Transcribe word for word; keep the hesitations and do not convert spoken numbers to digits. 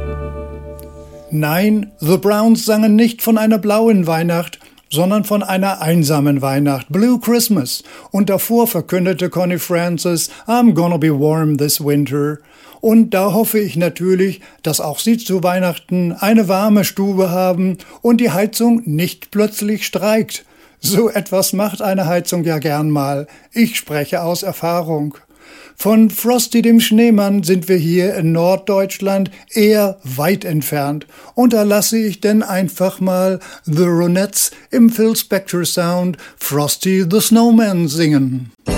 Nein, The Browns sangen nicht von einer blauen Weihnacht, sondern von einer einsamen Weihnacht, Blue Christmas. Und davor verkündete Connie Francis, I'm gonna be warm this winter. Und da hoffe ich natürlich, dass auch Sie zu Weihnachten eine warme Stube haben und die Heizung nicht plötzlich streikt. So etwas macht eine Heizung ja gern mal. Ich spreche aus Erfahrung. Von Frosty dem Schneemann sind wir hier in Norddeutschland eher weit entfernt. Und da lasse ich denn einfach mal The Ronettes im Phil Spector Sound Frosty the Snowman singen.